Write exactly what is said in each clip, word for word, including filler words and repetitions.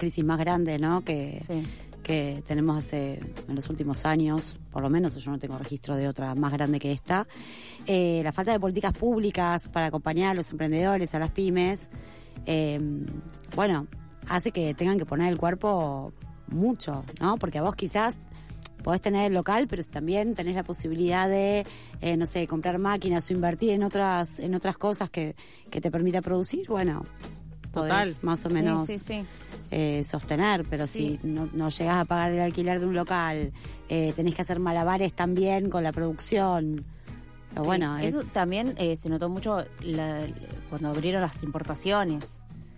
crisis más grandes, ¿no? Que, sí. que tenemos hace en los últimos años, por lo menos yo no tengo registro de otra más grande que esta. Eh, la falta de políticas públicas para acompañar a los emprendedores, a las pymes, eh, bueno, hace que tengan que poner el cuerpo mucho, ¿no? Porque a vos quizás podés tener el local, pero si también tenés la posibilidad de, eh, no sé, comprar máquinas o invertir en otras en otras cosas que, que te permita producir, bueno, podés Total. más o menos sí, sí, sí. Eh, sostener, pero sí. si no, no llegás a pagar el alquiler de un local, eh, tenés que hacer malabares también con la producción. Pero sí, bueno, eso es... también eh, se notó mucho la, cuando abrieron las importaciones.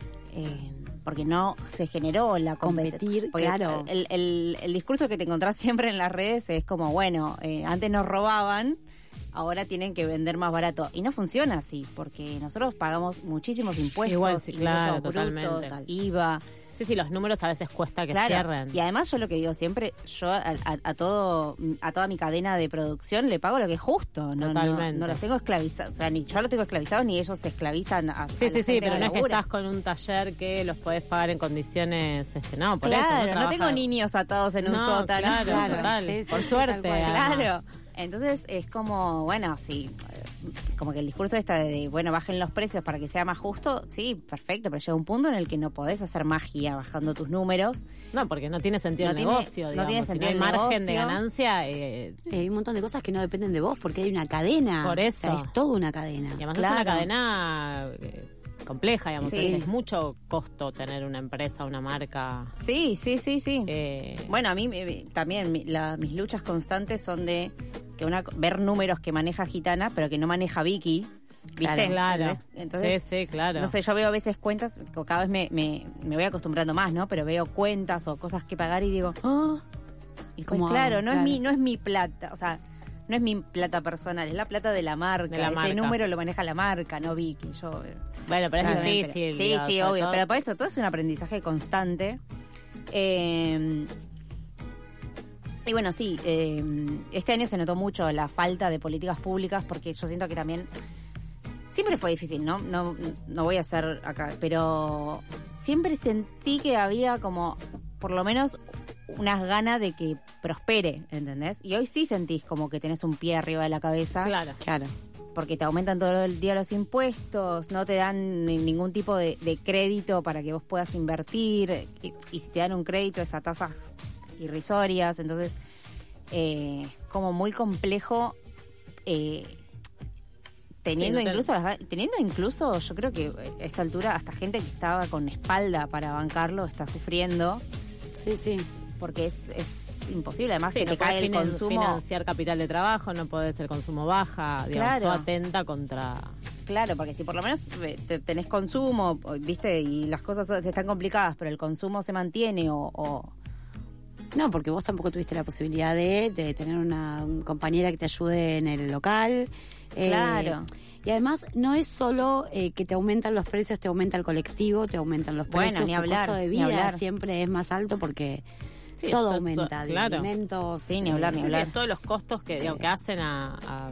Eh, porque no se generó la competir, claro. El, el, el discurso que te encontrás siempre en las redes es como, bueno, eh, antes nos robaban, ahora tienen que vender más barato. Y no funciona así, porque nosotros pagamos muchísimos impuestos. Igual, sí, claro, brutos, totalmente. I V A. Sí, sí, los números a veces cuesta que claro. cierren. Y además yo lo que digo siempre, yo a, a, a todo a toda mi cadena de producción le pago lo que es justo. No, Totalmente. No, no los tengo esclavizados, o sea, ni yo los tengo esclavizados ni ellos se esclavizan a Sí, a sí, la sí, pero no es que labura. estás con un taller que los podés pagar en condiciones, este, no, por claro, eso. no, no, trabaja... tengo niños atados en un no, sótano. Claro, claro. total. Sí, sí, por sí, suerte. Claro. Entonces es como, bueno, sí, como que el discurso este de, bueno, bajen los precios para que sea más justo, sí, perfecto, pero llega un punto en el que no podés hacer magia bajando tus números. No, porque no tiene sentido no el tiene, negocio, digamos. No tiene sentido si no hay el margen negocio. de ganancia. Eh, sí, hay un montón de cosas que no dependen de vos porque hay una cadena. Por eso. O sea, es toda una cadena. Y además claro. es una cadena... Eh, compleja, digamos, sí. es mucho costo tener una empresa, una marca. Sí, sí, sí, sí. Eh, bueno, a mí eh, también mi, la, mis luchas constantes son de que una ver números que maneja Gitana, pero que no maneja Vicky. ¿Viste? Claro. Entonces, sí, sí, claro. No sé, yo veo a veces cuentas, cada vez me, me, me voy acostumbrando más, ¿no? Pero veo cuentas o cosas que pagar y digo, oh, y pues, claro, no claro. es mi, no es mi plata, o sea, no es mi plata personal, es la plata de la marca. De la Ese marca. número lo maneja la marca, no Vicky. Yo, bueno, pero claro, es difícil. Pero, sí, digamos, sí, obvio. todo. Pero por eso todo es un aprendizaje constante. Eh, y bueno, sí, eh, este año se notó mucho la falta de políticas públicas porque yo siento que también siempre fue difícil, ¿no? No, no voy a hacer acá, pero siempre sentí que había como, por lo menos, unas ganas de que prospere, ¿entendés? Y hoy sí sentís como que tenés un pie arriba de la cabeza. Claro. Claro. Porque te aumentan todo el día los impuestos, no te dan ni- ningún tipo de, de crédito para que vos puedas invertir, y, y si te dan un crédito es a tasas irrisorias, entonces eh, como muy complejo eh, teniendo Sí, no te- incluso las, teniendo incluso yo creo que a esta altura hasta gente que estaba con espalda para bancarlo está sufriendo Sí, sí. porque es, es imposible, además Sí, que no te cae podés el finan- consumo. financiar capital de trabajo, no podés el consumo baja, digamos, Claro. todo atenta contra... Claro, porque si por lo menos eh, te- tenés consumo, viste, y las cosas son- están complicadas, pero el consumo se mantiene o... o No, porque vos tampoco tuviste la posibilidad de, de tener una un compañera que te ayude en el local. Eh, Claro. Y además no es solo eh, que te aumentan los precios, te aumenta el colectivo, te aumentan los Bueno, precios, ni tu hablar, costo de ni vida hablar. siempre es más alto porque Sí, todo esto- aumenta, to- de claro. alimentos. Sí, ni hablar, ni Sí, sí, hablar. es todos los costos que, digo, que hacen a, a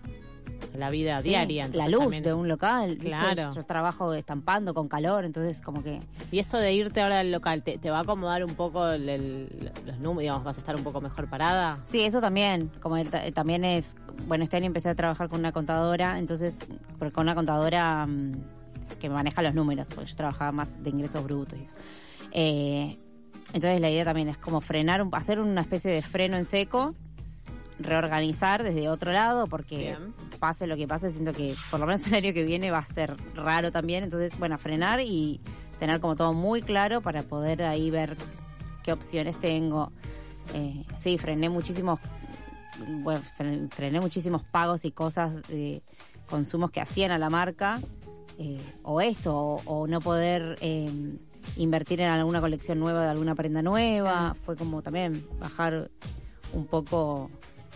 la vida Sí, diaria. la entonces luz también- de un local, ¿viste? Claro. Yo trabajo estampando con calor, entonces como que... Y esto de irte ahora al local, ¿te, te va a acomodar un poco el- el- los números? Digamos, ¿vas a estar un poco mejor parada? Sí, eso también, como el- también es... Bueno, este año empecé a trabajar con una contadora, entonces, con una contadora mm, que maneja los números, porque yo trabajaba más de ingresos brutos y eso. Eh, entonces la idea también es como frenar, un- hacer una especie de freno en seco, reorganizar desde otro lado, porque Bien. pase lo que pase, siento que por lo menos el año que viene va a ser raro también, entonces, bueno, frenar y tener como todo muy claro para poder ahí ver qué opciones tengo. Eh, sí, frené muchísimos, bueno, fre- frené muchísimos pagos y cosas de consumos que hacían a la marca, eh, o esto, o, o no poder eh, invertir en alguna colección nueva de alguna prenda nueva, fue como también bajar un poco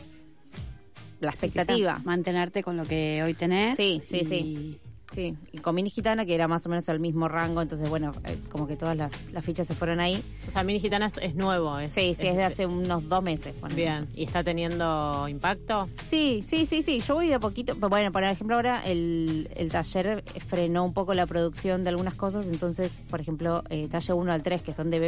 la expectativa. Quizás mantenerte con lo que hoy tenés. Sí, sí, y- sí. Sí, y con Mini Gitana, que era más o menos el mismo rango, entonces bueno, eh, como que todas las, las fichas se fueron ahí. O sea, Mini Gitana es, es nuevo. Es, Sí, sí, es de hace unos dos meses. ponele. Bien, ¿y está teniendo impacto? Sí, sí, sí, sí, yo voy de a poquito. Bueno, por ejemplo, ahora el, el taller frenó un poco la producción de algunas cosas, entonces, por ejemplo, eh, talle uno al tres, que son de